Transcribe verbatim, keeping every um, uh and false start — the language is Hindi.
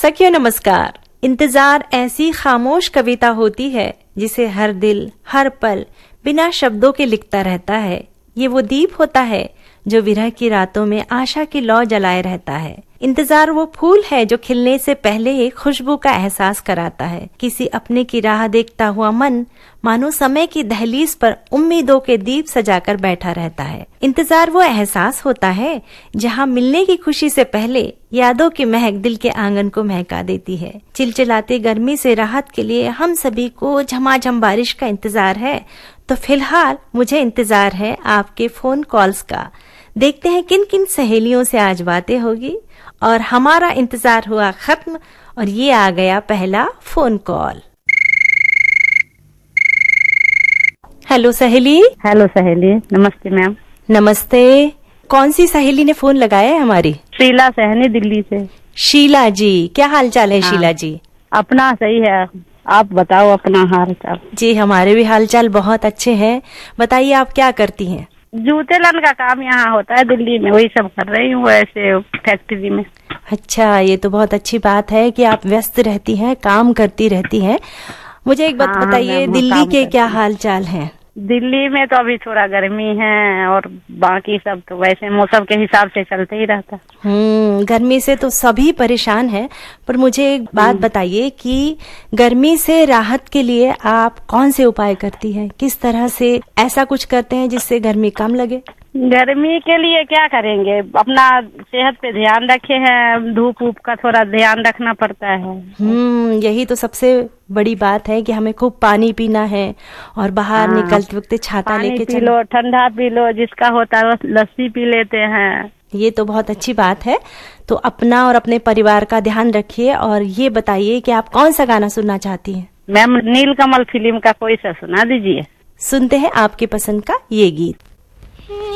सखियों नमस्कार। इंतजार ऐसी खामोश कविता होती है जिसे हर दिल हर पल बिना शब्दों के लिखता रहता है। ये वो दीप होता है जो विरह की रातों में आशा की लौ जलाए रहता है। इंतजार वो फूल है जो खिलने से पहले ही खुशबू का एहसास कराता है। किसी अपने की राह देखता हुआ मन मानो समय की दहलीज पर उम्मीदों के दीप सजाकर बैठा रहता है। इंतजार वो एहसास होता है जहाँ मिलने की खुशी से पहले यादों की महक दिल के आंगन को महका देती है। चिलचिलाती गर्मी से राहत के लिए हम सभी को झमाझम बारिश का इंतजार है, तो फिलहाल मुझे इंतजार है आपके फोन कॉल्स का। देखते हैं किन किन सहेलियों से आज बातें होगी। और हमारा इंतजार हुआ खत्म और ये आ गया पहला फोन कॉल। हेलो सहेली। हेलो सहेली, नमस्ते मैम। नमस्ते। कौन सी सहेली ने फोन लगाया है हमारी? शीला सहनी, दिल्ली से। शीला जी, क्या हाल चाल है? हाँ। शीला जी अपना सही है, आप बताओ अपना हाल चाल। जी हमारे भी हाल चाल बहुत अच्छे हैं। बताइए आप क्या करती हैं? जूते लन का काम यहाँ होता है दिल्ली में, वही सब कर रही हूँ ऐसे फैक्ट्री में। अच्छा, ये तो बहुत अच्छी बात है कि आप व्यस्त रहती हैं, काम करती रहती हैं। मुझे एक बात हाँ, बताइए, दिल्ली के क्या हाल चाल हैं? दिल्ली में तो अभी थोड़ा गर्मी है और बाकी सब तो वैसे मौसम के हिसाब से चलते ही रहता। हम्म गर्मी से तो सभी परेशान हैं, पर मुझे एक बात बताइए कि गर्मी से राहत के लिए आप कौन से उपाय करती हैं? किस तरह से ऐसा कुछ करते हैं जिससे गर्मी कम लगे? गर्मी के लिए क्या करेंगे, अपना सेहत पे ध्यान रखे हैं, धूप वूप का थोड़ा ध्यान रखना पड़ता है। हम्म यही तो सबसे बड़ी बात है कि हमें खूब पानी पीना है और बाहर हाँ, निकलते वक्त छाता लेके पी लो, ठंडा पी लो, जिसका होता है लस्सी पी लेते हैं। ये तो बहुत अच्छी बात है। तो अपना और अपने परिवार का ध्यान रखिए। और ये बताइए कि आप कौन सा गाना सुनना चाहती हैं? मैम नीलकमल फिल्म का कोई सा सुना दीजिए। सुनते हैं आपकी पसंद का ये गीत।